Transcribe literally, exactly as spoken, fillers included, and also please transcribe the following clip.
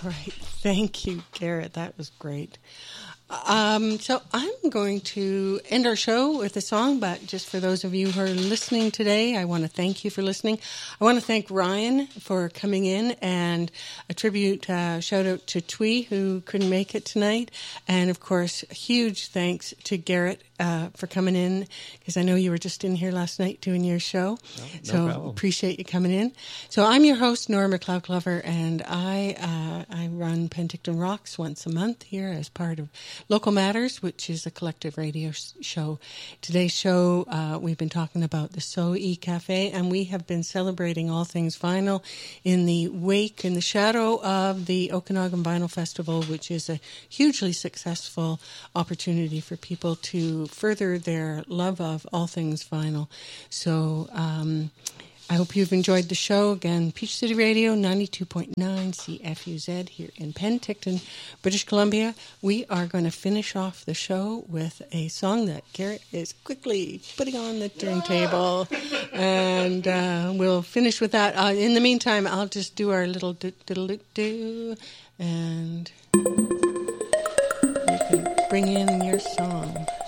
right. Thank you, Garrett. That was great. Um, so I'm going to end our show with a song, but just for those of you who are listening today, I want to thank you for listening. I want to thank Ryan for coming in, and a tribute, uh, shout out to Twee, who couldn't make it tonight. And of course, a huge thanks to Garrett uh, for coming in, because I know you were just in here last night doing your show. No, no so problem. Appreciate you coming in. So I'm your host, Nora McLeod-Glover, and I, uh, I run Penticton Rocks once a month here as part of Local Matters, which is a collective radio sh- show. Today's show, uh, we've been talking about the So E Cafe, and we have been celebrating all things vinyl in the wake, in the shadow of the Okanagan Vinyl Festival, which is a hugely successful opportunity for people to further their love of all things vinyl. So, um, I hope you've enjoyed the show. Again, Peach City Radio, ninety-two point nine C F U Z here in Penticton, British Columbia. We are going to finish off the show with a song that Garrett is quickly putting on the turntable. And uh, we'll finish with that. Uh, in the meantime, I'll just do our little do-do-do-do, and you can bring in your song.